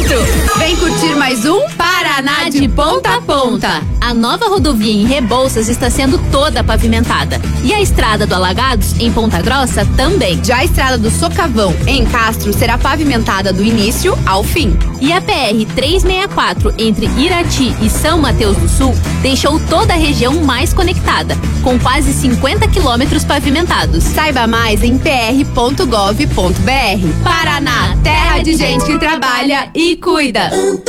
certo! Vem curtir mais um Paraná de ponta a ponta. A nova rodovia em Rebouças está sendo toda pavimentada. E a estrada do Alagados, em Ponta Grossa, também. Já a estrada do Socavão, em Castro, será pavimentada do início ao fim. E a PR-364, entre Irati e São Mateus do Sul, deixou toda a região mais conectada, com quase 50 quilômetros pavimentados. Saiba mais em pr.gov.br. Paraná, terra de gente que trabalha e cuida.